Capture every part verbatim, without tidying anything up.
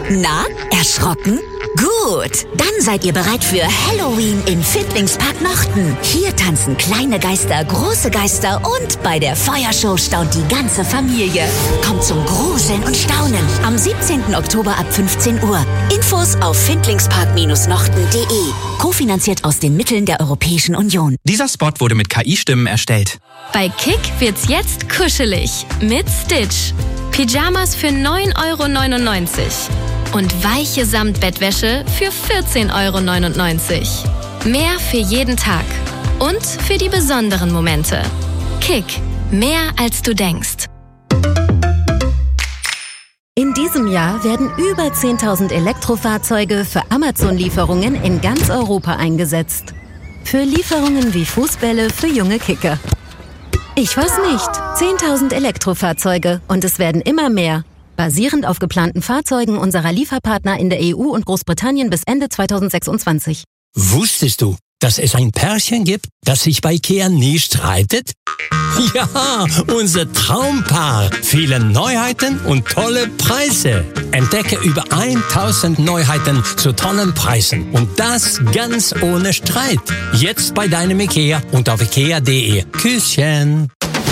Na, erschrocken? Gut, dann seid ihr bereit für Halloween im Findlingspark Nochten. Hier tanzen kleine Geister, große Geister und bei der Feuershow staunt die ganze Familie. Kommt zum Gruseln und Staunen am siebzehnten Oktober ab fünfzehn Uhr. Infos auf findlingspark nochten punkt de. Kofinanziert aus den Mitteln der Europäischen Union. Dieser Spot wurde mit K I-Stimmen erstellt. Bei Kick wird's jetzt kuschelig mit Stitch. Pyjamas für neun Euro neunundneunzig und weiche Samtbettwäsche für vierzehn Euro neunundneunzig. Mehr für jeden Tag und für die besonderen Momente. Kick, mehr als du denkst. In diesem Jahr werden über zehntausend Elektrofahrzeuge für Amazon-Lieferungen in ganz Europa eingesetzt. Für Lieferungen wie Fußbälle für junge Kicker. Ich weiß nicht. zehntausend Elektrofahrzeuge und es werden immer mehr. Basierend auf geplanten Fahrzeugen unserer Lieferpartner in der E U und Großbritannien bis Ende zweitausendsechsundzwanzig. Wusstest du, dass es ein Pärchen gibt, das sich bei IKEA nie streitet? Ja, unser Traumpaar. Viele Neuheiten und tolle Preise. Entdecke über tausend Neuheiten zu tollen Preisen. Und das ganz ohne Streit. Jetzt bei deinem IKEA und auf ikea punkt de. Küsschen.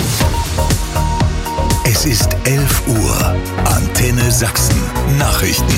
Es ist elf Uhr. Antenne Sachsen. Nachrichten.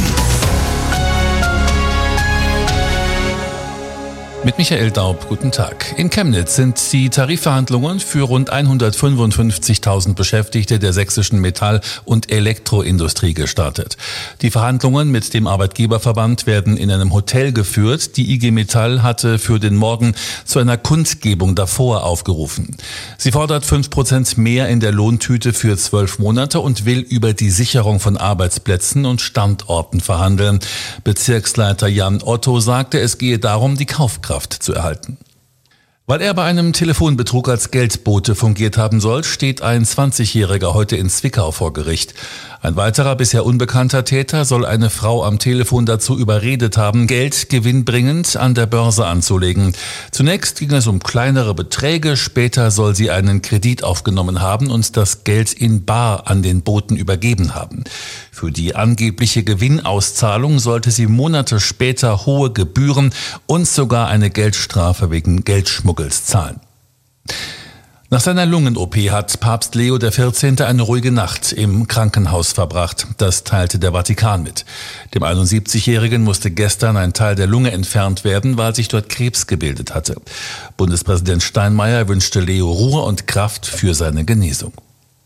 Mit Michael Daub, guten Tag. In Chemnitz sind die Tarifverhandlungen für rund hundertfünfundfünfzigtausend Beschäftigte der sächsischen Metall- und Elektroindustrie gestartet. Die Verhandlungen mit dem Arbeitgeberverband werden in einem Hotel geführt. Die I G Metall hatte für den Morgen zu einer Kundgebung davor aufgerufen. Sie fordert fünf Prozent mehr in der Lohntüte für zwölf Monate und will über die Sicherung von Arbeitsplätzen und Standorten verhandeln. Bezirksleiter Jan Otto sagte, es gehe darum, die Kaufkraft zu erhalten. Weil er bei einem Telefonbetrug als Geldbote fungiert haben soll, steht ein zwanzigjähriger heute in Zwickau vor Gericht. Ein weiterer bisher unbekannter Täter soll eine Frau am Telefon dazu überredet haben, Geld gewinnbringend an der Börse anzulegen. Zunächst ging es um kleinere Beträge, später soll sie einen Kredit aufgenommen haben und das Geld in bar an den Boten übergeben haben. Für die angebliche Gewinnauszahlung sollte sie Monate später hohe Gebühren und sogar eine Geldstrafe wegen Geldschmuggels zahlen. Nach seiner Lungen-O P hat Papst Leo der vierzehnte eine ruhige Nacht im Krankenhaus verbracht. Das teilte der Vatikan mit. Dem einundsiebzigjährigen musste gestern ein Teil der Lunge entfernt werden, weil sich dort Krebs gebildet hatte. Bundespräsident Steinmeier wünschte Leo Ruhe und Kraft für seine Genesung.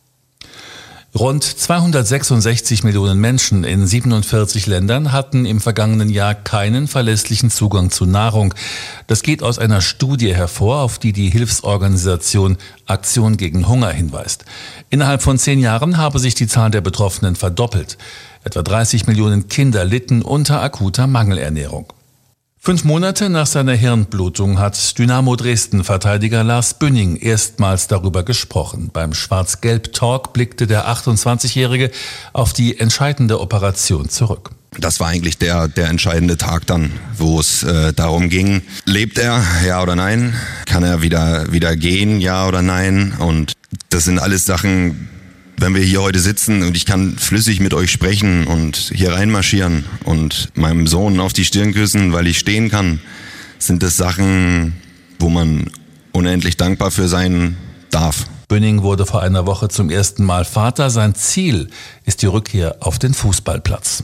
Rund zweihundertsechsundsechzig Millionen Menschen in siebenundvierzig Ländern hatten im vergangenen Jahr keinen verlässlichen Zugang zu Nahrung. Das geht aus einer Studie hervor, auf die die Hilfsorganisation Aktion gegen Hunger hinweist. Innerhalb von zehn Jahren habe sich die Zahl der Betroffenen verdoppelt. Etwa dreißig Millionen Kinder litten unter akuter Mangelernährung. Fünf Monate nach seiner Hirnblutung hat Dynamo Dresden-Verteidiger Lars Bünning erstmals darüber gesprochen. Beim Schwarz-Gelb-Talk blickte der achtundzwanzigjährige auf die entscheidende Operation zurück. Das war eigentlich der, der entscheidende Tag dann, wo es äh, darum ging, lebt er, ja oder nein? Kann er wieder, wieder gehen, ja oder nein? Und das sind alles Sachen, wenn wir hier heute sitzen und ich kann flüssig mit euch sprechen und hier reinmarschieren und meinem Sohn auf die Stirn küssen, weil ich stehen kann, sind das Sachen, wo man unendlich dankbar für sein darf. Bünning wurde vor einer Woche zum ersten Mal Vater. Sein Ziel ist die Rückkehr auf den Fußballplatz.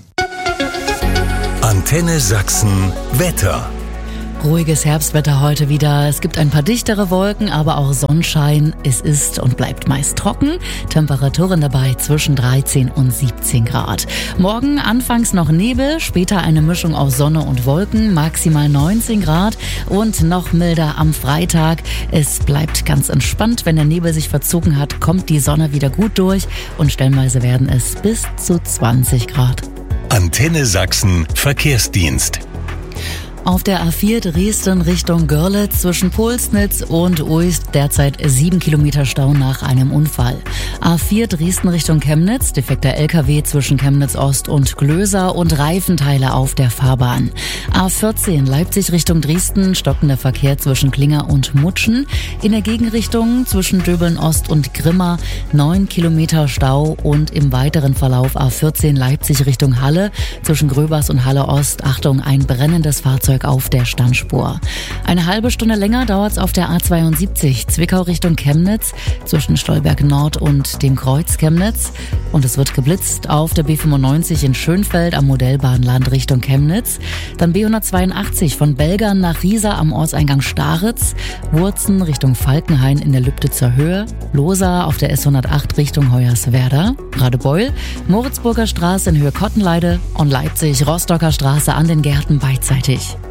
Antenne Sachsen Wetter. Ruhiges Herbstwetter heute wieder. Es gibt ein paar dichtere Wolken, aber auch Sonnenschein. Es ist und bleibt meist trocken. Temperaturen dabei zwischen dreizehn und siebzehn Grad. Morgen anfangs noch Nebel, später eine Mischung aus Sonne und Wolken, maximal neunzehn Grad und noch milder am Freitag. Es bleibt ganz entspannt. Wenn der Nebel sich verzogen hat, kommt die Sonne wieder gut durch und stellenweise werden es bis zu zwanzig Grad. Antenne Sachsen Verkehrsdienst. Auf der A vier Dresden Richtung Görlitz zwischen Pulsnitz und Uist derzeit sieben Kilometer Stau nach einem Unfall. A vier Dresden Richtung Chemnitz, defekter L K W zwischen Chemnitz Ost und Glöser und Reifenteile auf der Fahrbahn. A vierzehn Leipzig Richtung Dresden, stockender Verkehr zwischen Klinger und Mutschen. In der Gegenrichtung zwischen Döbeln Ost und Grimma neun Kilometer Stau und im weiteren Verlauf A vierzehn Leipzig Richtung Halle zwischen Gröbers und Halle Ost. Achtung, ein brennendes Fahrzeug auf der Standspur. Eine halbe Stunde länger dauert's auf der A zweiundsiebzig Zwickau Richtung Chemnitz zwischen Stolberg Nord und dem Kreuz Chemnitz. Und es wird geblitzt auf der B fünfundneunzig in Schönfeld am Modellbahnland Richtung Chemnitz. Dann B hundertzweiundachtzig von Belgern nach Riesa am Ortseingang Staritz. Wurzen Richtung Falkenhain in der Lübditzer Höhe. Losa auf der S hundertacht Richtung Hoyerswerda. Radebeul, Moritzburger Straße in Höhe Kottenleide und Leipzig Rostocker Straße an den Gärten beidseitig.